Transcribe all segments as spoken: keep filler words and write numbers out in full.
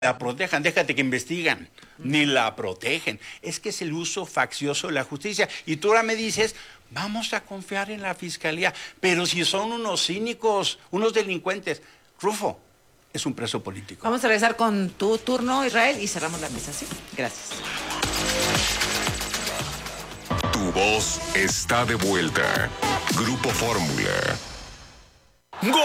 la protejan, déjate que investigan, ni la protegen. Es que es el uso faccioso de la justicia. Y tú ahora me dices, vamos a confiar en la fiscalía, pero si son unos cínicos, unos delincuentes. Rufo es un preso político. Vamos a regresar con tu turno, Israel, y cerramos la mesa, ¿sí? Gracias. Tu voz está de vuelta. Grupo Fórmula. ¡Gol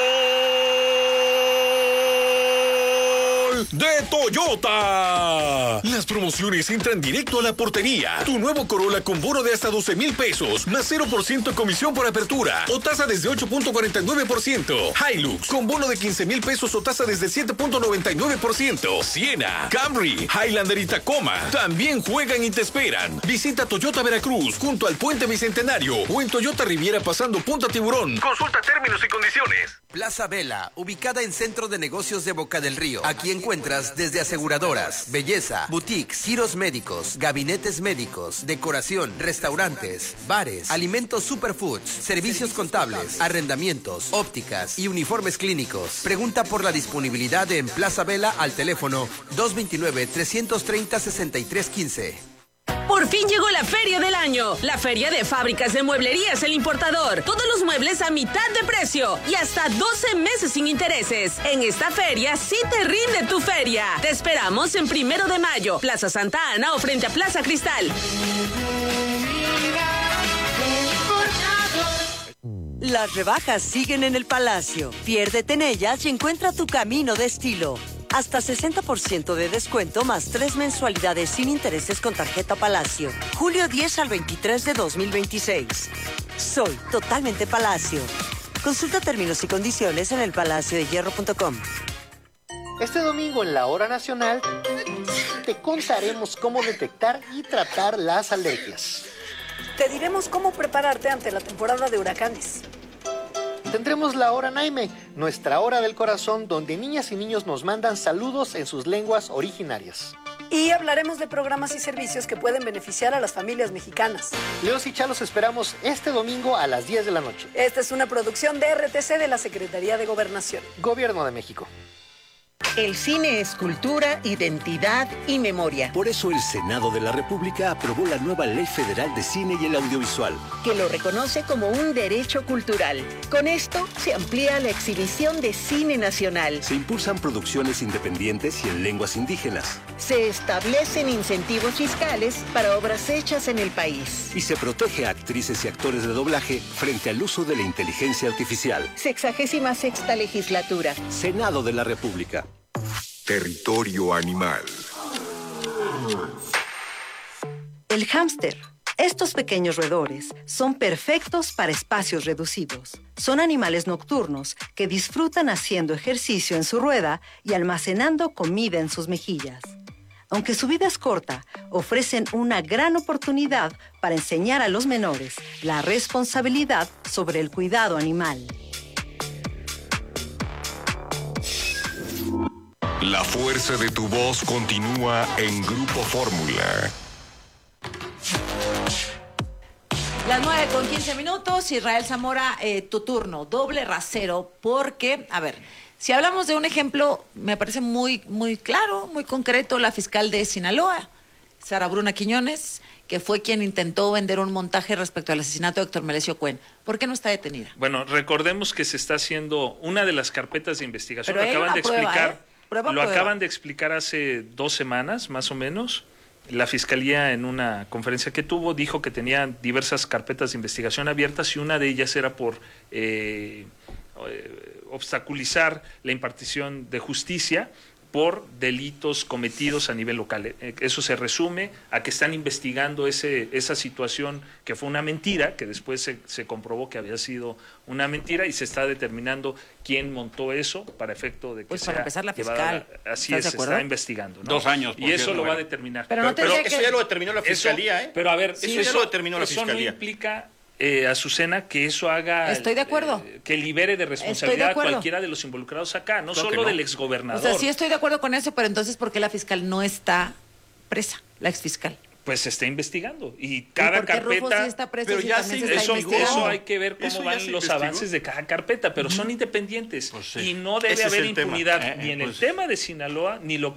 de Toyota! Las promociones entran directo a la portería. Tu nuevo Corolla con bono de hasta doce mil pesos, más cero por ciento comisión por apertura, o tasa desde ocho punto cuarenta y nueve por ciento. Hilux con bono de quince mil pesos o tasa desde siete punto noventa y nueve por ciento. Siena, Camry, Highlander y Tacoma también juegan y te esperan. Visita Toyota Veracruz junto al Puente Bicentenario o en Toyota Riviera pasando Punta Tiburón. Consulta términos y condiciones. Plaza Vela, ubicada en Centro de Negocios de Boca del Río. Aquí encuentras desde aseguradoras, belleza, boutiques, giros médicos, gabinetes médicos, decoración, restaurantes, bares, alimentos superfoods, servicios contables, arrendamientos, ópticas y uniformes clínicos. Pregunta por la disponibilidad en Plaza Vela al teléfono dos dos nueve, tres tres cero, seis tres uno cinco. Por fin llegó la feria del año, la feria de fábricas de mueblerías El Importador. Todos los muebles a mitad de precio y hasta doce meses sin intereses. En esta feria sí te rinde tu feria. Te esperamos en Primero de Mayo, Plaza Santa Ana o frente a Plaza Cristal. Las rebajas siguen en el Palacio. Piérdete en ellas y encuentra tu camino de estilo. Hasta sesenta por ciento de descuento más tres mensualidades sin intereses con tarjeta Palacio. julio diez al veintitrés de dos mil veintiséis. Soy totalmente Palacio. Consulta términos y condiciones en el palacio de hierro punto com. Este domingo en la Hora Nacional te contaremos cómo detectar y tratar las alergias. Te diremos cómo prepararte ante la temporada de huracanes. Tendremos la Hora Naime, nuestra hora del corazón, donde niñas y niños nos mandan saludos en sus lenguas originarias. Y hablaremos de programas y servicios que pueden beneficiar a las familias mexicanas. Leos y Chalos esperamos este domingo a las diez de la noche. Esta es una producción de R T C de la Secretaría de Gobernación. Gobierno de México. El cine es cultura, identidad y memoria. Por eso el Senado de la República aprobó la nueva Ley Federal de Cine y el Audiovisual, que lo reconoce como un derecho cultural. Con esto se amplía la exhibición de cine nacional. Se impulsan producciones independientes y en lenguas indígenas. Se establecen incentivos fiscales para obras hechas en el país. Y se protege a actrices y actores de doblaje frente al uso de la inteligencia artificial. Sexagésima sexta legislatura. Senado de la República. Territorio animal. El hámster. Estos pequeños roedores son perfectos para espacios reducidos. Son animales nocturnos que disfrutan haciendo ejercicio en su rueda y almacenando comida en sus mejillas. Aunque su vida es corta, ofrecen una gran oportunidad para enseñar a los menores la responsabilidad sobre el cuidado animal. La fuerza de tu voz continúa en Grupo Fórmula. Las nueve con quince minutos, Israel Zamora, eh, tu turno, doble rasero, porque, a ver, si hablamos de un ejemplo, me parece muy, muy claro, muy concreto, la fiscal de Sinaloa, Sara Bruna Quiñones, que fue quien intentó vender un montaje respecto al asesinato de Héctor Melesio Cuen. ¿Por qué no está detenida? Bueno, recordemos que se está haciendo una de las carpetas de investigación, Pero lo acaban de prueba, explicar, ¿eh? Prueba, lo prueba. acaban de explicar hace dos semanas, más o menos. La Fiscalía, en una conferencia que tuvo, dijo que tenía diversas carpetas de investigación abiertas y una de ellas era por eh, eh, obstaculizar la impartición de justicia por delitos cometidos a nivel local. Eso se resume a que están investigando ese, esa situación que fue una mentira, que después se, se comprobó que había sido una mentira y se está determinando quién montó eso para efecto de que pues sea para empezar la llevada fiscal. a- así es, se está investigando, ¿no? Dos años, por y eso cierto, lo va a bueno. determinar. Pero no tendría Eso que- ya lo determinó la fiscalía, Eso- ¿eh? Pero a ver, Sí, eso, eso lo determinó la eso fiscalía. no implica, eh, Azucena, que eso haga... Estoy de acuerdo. eh, que libere de Estoy de responsabilidad a acuerdo. cualquiera de los involucrados acá, no Claro solo que no. del exgobernador. O sea, sí estoy de acuerdo con eso, pero entonces, ¿por qué la fiscal no está presa, la exfiscal? pues se está investigando y cada por qué Rufo carpeta sí está preso pero si ya también se se está eso, investigando? eso hay que ver cómo ¿Eso ya van se los investigó? avances de cada carpeta, pero son independientes Pues sí. y no debe Ese es haber el tema. impunidad Eh, eh, ni en pues- el tema de Sinaloa ni lo